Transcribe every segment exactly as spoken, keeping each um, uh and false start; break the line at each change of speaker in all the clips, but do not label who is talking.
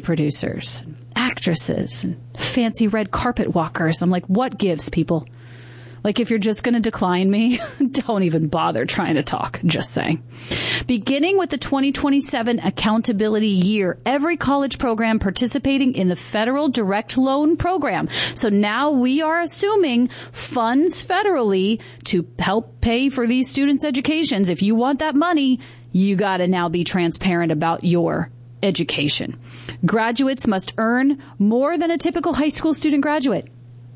producers, actresses, and fancy red carpet walkers. I'm like, what gives, people? Like, if you're just going to decline me, don't even bother trying to talk. Just saying. Beginning with the twenty twenty-seven accountability year, every college program participating in the federal direct loan program. So now we are assuming funds federally to help pay for these students' educations. If you want that money, you got to now be transparent about your education. Graduates must earn more than a typical high school student graduate.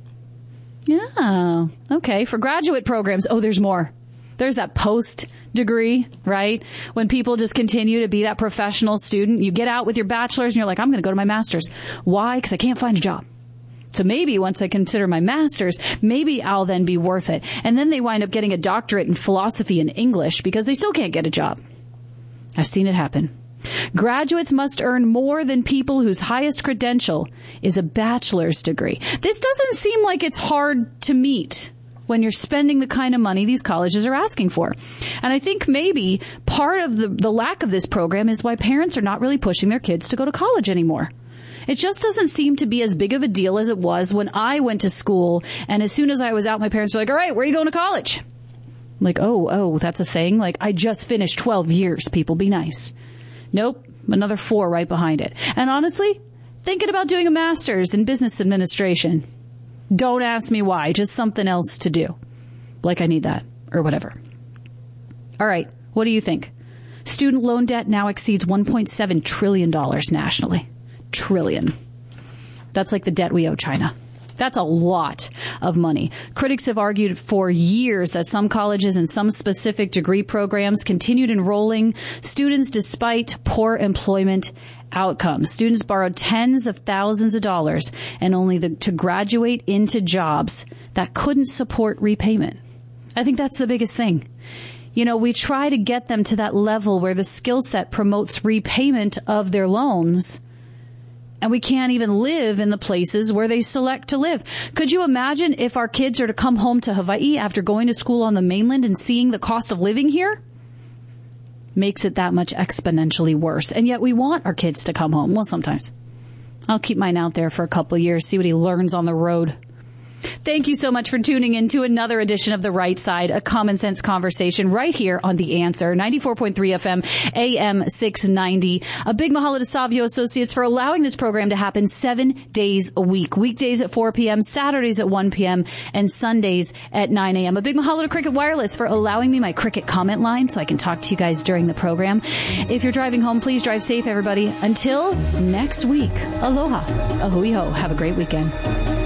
Yeah. Okay. For graduate programs, oh, there's more. There's that post degree, right? When people just continue to be that professional student, you get out with your bachelor's and you're like, I'm going to go to my master's. Why? Because I can't find a job. So maybe once I consider my master's, maybe I'll then be worth it. And then they wind up getting a doctorate in philosophy and English because they still can't get a job. I've seen it happen. Graduates must earn more than people whose highest credential is a bachelor's degree. This doesn't seem like it's hard to meet when you're spending the kind of money these colleges are asking for. And I think maybe part of the, the lack of this program is why parents are not really pushing their kids to go to college anymore. It just doesn't seem to be as big of a deal as it was when I went to school. And as soon as I was out, my parents were like, all right, where are you going to college? I'm like, oh, oh, that's a thing? Like, I just finished twelve years, people, be nice. Nope, another four right behind it. And honestly, thinking about doing a master's in business administration. Don't ask me why, just something else to do. Like I need that, or whatever. All right, what do you think? Student loan debt now exceeds one point seven trillion dollars nationally. Trillion. That's like the debt we owe China. That's a lot of money. Critics have argued for years that some colleges and some specific degree programs continued enrolling students despite poor employment outcomes. Students borrowed tens of thousands of dollars and only the, to graduate into jobs that couldn't support repayment. I think that's the biggest thing. You know, we try to get them to that level where the skill set promotes repayment of their loans. And we can't even live in the places where they select to live. Could you imagine if our kids are to come home to Hawaii after going to school on the mainland and seeing the cost of living here? Makes it that much exponentially worse. And yet we want our kids to come home. Well, sometimes. I'll keep mine out there for a couple of years, see what he learns on the road. Thank you so much for tuning in to another edition of The Right Side, a common sense conversation right here on The Answer, ninety-four point three F M, A M six ninety. A big mahalo to Savio Associates for allowing this program to happen seven days a week. Weekdays at four p.m., Saturdays at one p.m., and Sundays at nine a.m. A big mahalo to Cricket Wireless for allowing me my Cricket comment line so I can talk to you guys during the program. If you're driving home, please drive safe, everybody. Until next week, aloha, ahui ho. Have a great weekend.